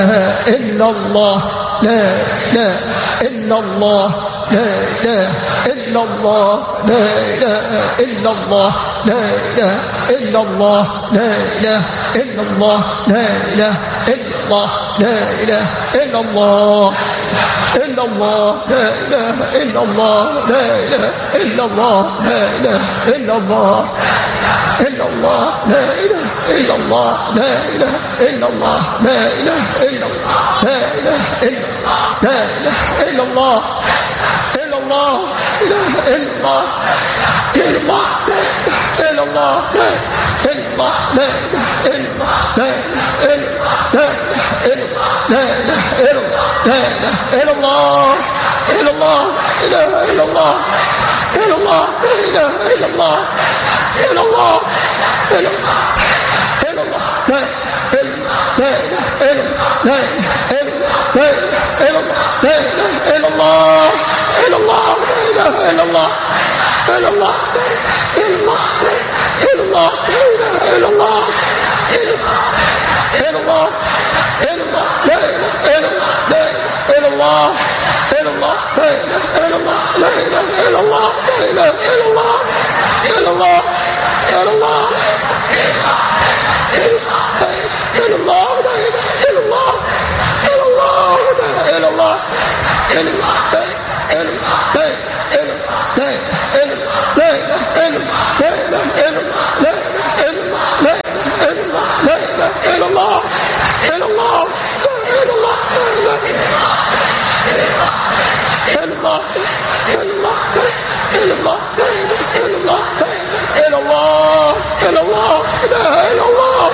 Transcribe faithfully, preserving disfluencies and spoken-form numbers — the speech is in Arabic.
إلا الله لا إله إلا الله لا إله إلا الله لا إله إلا الله لا إله إلا الله لا إله إلا الله لا إله إلا الله لا إله إلا الله إلا الله لا إله إلا الله لا إله إلا الله لا إله إلا الله إلا الله لا إله إلا الله لا إله إلا الله لا إله إلا الله لا إله إلا الله لا إله إلا الله إلا الله إله إلا الله إلا الله إلا الله لا إلا الله لا إله إلا الله لا إله إلا الله إلا الله لا إله إلا الله إلا الله إله إلا الله إلا الله إلا الله إلا الله لا لا إله لا إله إلا الله لا إله إلا الله إلا الله لا إله إلا الله إلا الله إلا الله إلا الله لا إله إلا الله إلا الله إلا الله لا إله إلا الله إلا الله لا إله إلا الله لا إله إلا الله لا إله إلا الله إلا الله إلا الله إلا الله لا إله إلا الله إلا الله لا إله إلا الله إلا الله لا إله إلا الله إلا الله إلا الله إلا الله إلا الله إلا الله إلا الله إلا الله إلا الله إلا الله إلا الله إلا الله